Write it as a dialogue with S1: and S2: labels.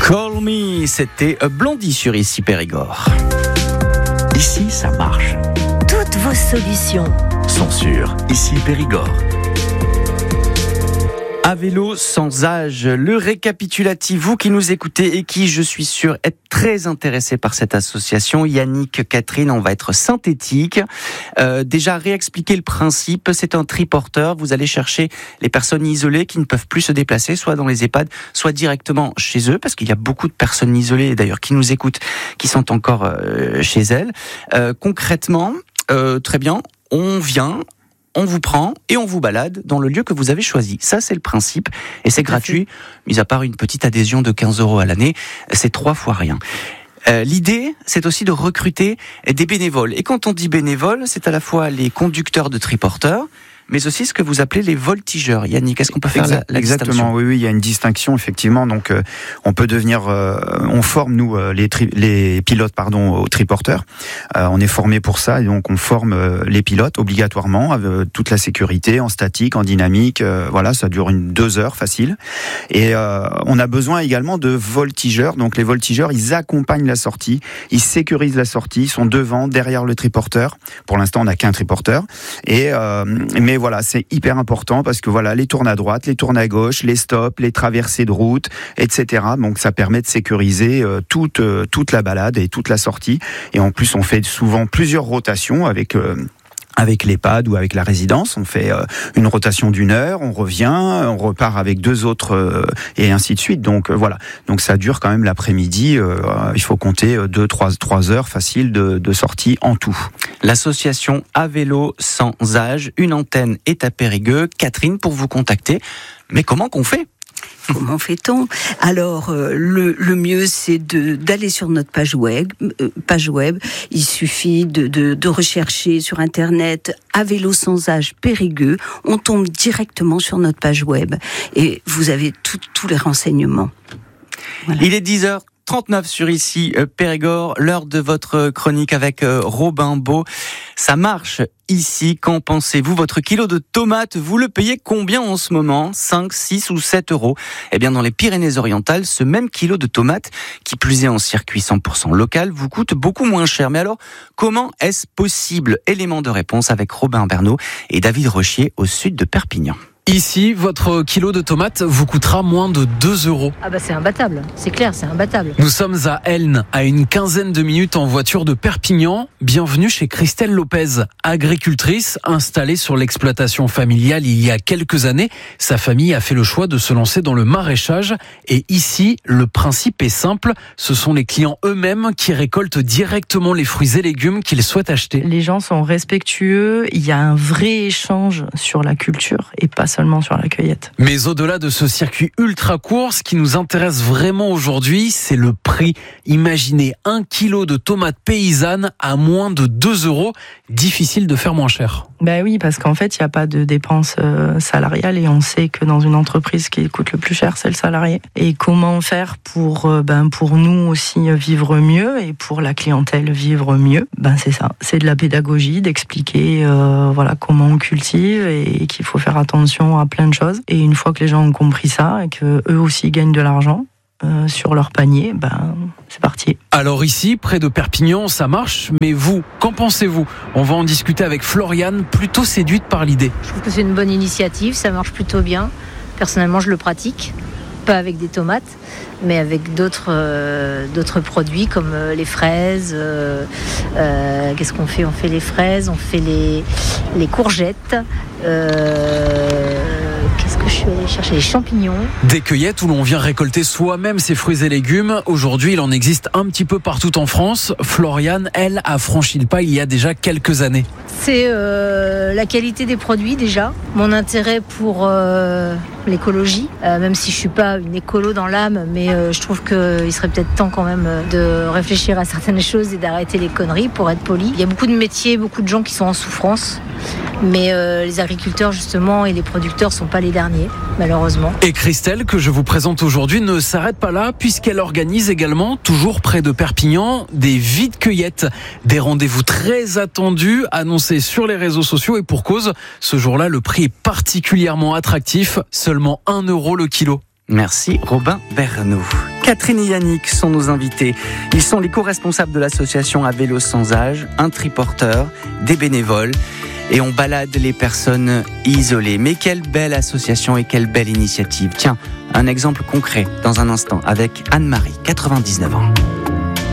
S1: Call Me, c'était Blondie sur Ici Périgord. Ici, ça marche.
S2: Toutes vos solutions
S1: sont sur Ici Périgord. À vélo sans âge, le récapitulatif, vous qui nous écoutez et qui, je suis sûr, êtes très intéressés par cette association. Yannick, Catherine, on va être synthétique. Déjà, réexpliquer le principe, c'est un triporteur. Vous allez chercher les personnes isolées qui ne peuvent plus se déplacer, soit dans les EHPAD, soit directement chez eux, parce qu'il y a beaucoup de personnes isolées, d'ailleurs, qui nous écoutent, qui sont encore chez elles. Concrètement, très bien, on vient... on vous prend et on vous balade dans le lieu que vous avez choisi. Ça, c'est le principe. Et c'est gratuit, mis à part une petite adhésion de 15 € à l'année. C'est 3 fois rien. L'idée, c'est aussi de recruter des bénévoles. Et quand on dit bénévoles, c'est à la fois les conducteurs de triporteurs, mais aussi ce que vous appelez les voltigeurs. Yannick, est-ce qu'on peut faire la
S3: Exactement, oui, il y a une distinction, effectivement. Donc, on peut devenir... on forme, nous, les pilotes au triporteur. On est formé pour ça, et donc on forme les pilotes obligatoirement, avec toute la sécurité, en statique, en dynamique. Voilà, ça dure 2 heures, facile. Et on a besoin également de voltigeurs. Donc, les voltigeurs, ils accompagnent la sortie, ils sécurisent la sortie, ils sont devant, derrière le triporteur. Pour l'instant, on n'a qu'un triporteur. Mais voilà, c'est hyper important parce que voilà, les tournes à droite, les tournes à gauche, les stops, les traversées de route, etc. Donc ça permet de sécuriser toute la balade et toute la sortie. Et en plus, on fait souvent plusieurs rotations avec l'EHPAD ou avec la résidence. On fait une rotation d'1 heure, on revient, on repart avec 2 autres et ainsi de suite. Donc voilà. Donc ça dure quand même l'après-midi. Il faut compter 2-3 heures faciles de sortie en tout.
S1: L'association À vélo sans âge, une antenne est à Périgueux. Catherine, pour vous contacter, mais comment qu'on fait ?
S2: Comment fait-on ? Alors, le mieux, c'est d'aller sur notre page web. Il suffit de rechercher sur Internet « À vélo sans âge Périgueux ». On tombe directement sur notre page web et vous avez tous les renseignements. Voilà.
S1: Il est 10h39 sur Ici Périgord, l'heure de votre chronique avec Robin Beau. Ça marche ici, qu'en pensez-vous ? Votre kilo de tomates, vous le payez combien en ce moment ? 5, 6 ou 7 €. Eh bien, dans les Pyrénées-Orientales, ce même kilo de tomates, qui plus est en circuit 100% local, vous coûte beaucoup moins cher. Mais alors, comment est-ce possible ? Élément de réponse avec Robin Bernot et David Rochier au sud de Perpignan.
S4: Ici, votre kilo de tomates vous coûtera moins de 2 €.
S5: Ah bah c'est imbattable, c'est clair, c'est imbattable.
S4: Nous sommes à Elne, à une quinzaine de minutes en voiture de Perpignan. Bienvenue chez Christelle Lopez, agricultrice installée sur l'exploitation familiale il y a quelques années. Sa famille a fait le choix de se lancer dans le maraîchage. Et ici, le principe est simple, ce sont les clients eux-mêmes qui récoltent directement les fruits et légumes qu'ils souhaitent acheter.
S6: Les gens sont respectueux, il y a un vrai échange sur la culture et pas seulement sur la cueillette.
S4: Mais au-delà de ce circuit ultra court, ce qui nous intéresse vraiment aujourd'hui, c'est le prix. Imaginez 1 kilo de tomates paysannes à moins de 2 €. Difficile de faire moins cher.
S6: Ben oui, parce qu'en fait, il n'y a pas de dépenses salariales et on sait que dans une entreprise, ce qui coûte le plus cher, c'est le salarié. Et comment faire pour nous aussi vivre mieux et pour la clientèle vivre mieux ? C'est ça. C'est de la pédagogie, d'expliquer comment on cultive et qu'il faut faire attention à plein de choses. Et une fois que les gens ont compris ça et que eux aussi gagnent de l'argent sur leur panier, c'est parti.
S4: Alors ici, près de Perpignan, ça marche, mais vous, qu'en pensez-vous ? On va en discuter avec Floriane, plutôt séduite par l'idée.
S5: Je trouve que c'est une bonne initiative, ça marche plutôt bien. Personnellement, je le pratique. Pas avec des tomates, mais avec d'autres produits comme les fraises. Qu'est-ce qu'on fait ? On fait les fraises, on fait les courgettes. Qu'est-ce que je suis allée chercher ? Les champignons.
S4: Des cueillettes où l'on vient récolter soi-même ses fruits et légumes. Aujourd'hui, il en existe un petit peu partout en France. Floriane, elle, a franchi le pas il y a déjà quelques années.
S5: C'est la qualité des produits déjà, mon intérêt pour l'écologie, même si je suis pas une écolo dans l'âme, mais je trouve qu'il serait peut-être temps quand même de réfléchir à certaines choses et d'arrêter les conneries pour être poli. Il y a beaucoup de métiers, beaucoup de gens qui sont en souffrance, mais les agriculteurs justement et les producteurs sont pas les derniers, malheureusement.
S4: Et Christelle, que je vous présente aujourd'hui, ne s'arrête pas là puisqu'elle organise également, toujours près de Perpignan, des vide-cueillettes, des rendez-vous très attendus, annoncés sur les réseaux sociaux et pour cause, ce jour-là, le prix est particulièrement attractif, seulement 1 € le kilo.
S1: Merci Robin Bernot. Catherine et Yannick sont nos invités. Ils sont les co-responsables de l'association À Vélo Sans Âge, un triporteur, des bénévoles. Et on balade les personnes isolées. Mais quelle belle association et quelle belle initiative. Tiens, un exemple concret dans un instant avec Anne-Marie, 99 ans.